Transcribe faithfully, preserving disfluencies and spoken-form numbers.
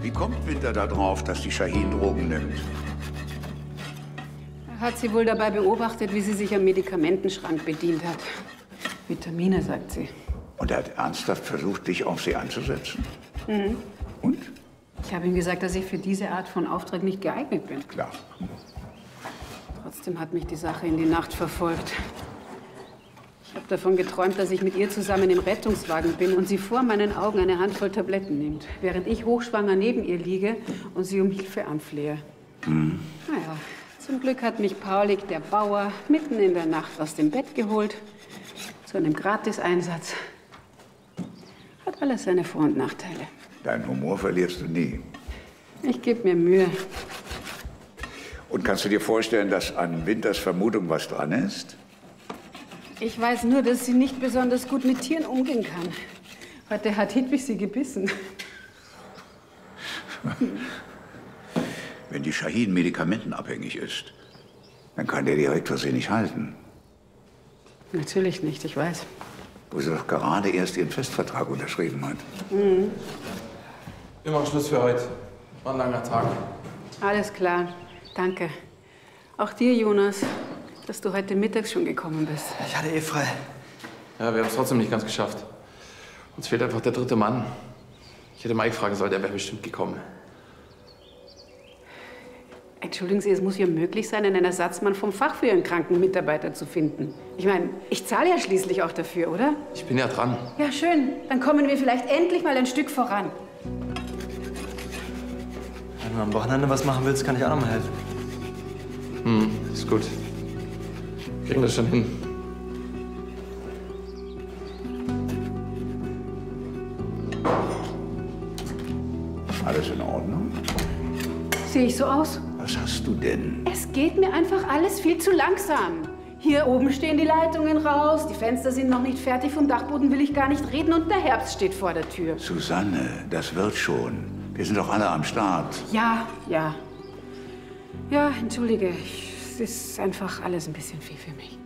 Wie kommt Winter da drauf, dass die Shahin Drogen nimmt? Er hat sie wohl dabei beobachtet, wie sie sich am Medikamentenschrank bedient hat. Vitamine, sagt sie. Und er hat ernsthaft versucht, dich auf sie anzusetzen? Mhm. Und? Ich habe ihm gesagt, dass ich für diese Art von Auftrag nicht geeignet bin. Klar. Trotzdem hat mich die Sache in die Nacht verfolgt. Ich habe davon geträumt, dass ich mit ihr zusammen im Rettungswagen bin und sie vor meinen Augen eine Handvoll Tabletten nimmt, während ich hochschwanger neben ihr liege und sie um Hilfe anflehe. Mhm. Naja, zum Glück hat mich Paulik, der Bauer, mitten in der Nacht aus dem Bett geholt, zu einem Gratiseinsatz. Hat alles seine Vor- und Nachteile. Deinen Humor verlierst du nie. Ich gebe mir Mühe. Und kannst du dir vorstellen, dass an Winters Vermutung was dran ist? Ich weiß nur, dass sie nicht besonders gut mit Tieren umgehen kann. Heute hat Hedwig sie gebissen. Wenn die Shahin medikamentenabhängig ist, dann kann der Direktor sie nicht halten. Natürlich nicht, ich weiß. Wo sie doch gerade erst ihren Festvertrag unterschrieben hat. Mhm. Wir machen Schluss für heute. War ein langer Tag. Alles klar, danke. Auch dir, Jonas, dass du heute mittags schon gekommen bist. Ich hatte eh frei. Ja, wir haben es trotzdem nicht ganz geschafft. Uns fehlt einfach der dritte Mann. Ich hätte Mike fragen sollen, der wäre bestimmt gekommen. Entschuldigen Sie, es muss ja möglich sein, einen Ersatzmann vom Fach für Ihren kranken Mitarbeiter zu finden. Ich meine, ich zahle ja schließlich auch dafür, oder? Ich bin ja dran. Ja, schön. Dann kommen wir vielleicht endlich mal ein Stück voran. Wenn du am Wochenende was machen willst, kann ich auch noch mal helfen. Hm, ist gut. Kriegen das schon hin. Alles in Ordnung? Sehe ich so aus? Was hast du denn? Es geht mir einfach alles viel zu langsam. Hier oben stehen die Leitungen raus, die Fenster sind noch nicht fertig, vom Dachboden will ich gar nicht reden und der Herbst steht vor der Tür. Susanne, das wird schon. Wir sind doch alle am Start. Ja, ja. Ja, entschuldige, ich, es ist einfach alles ein bisschen viel für mich.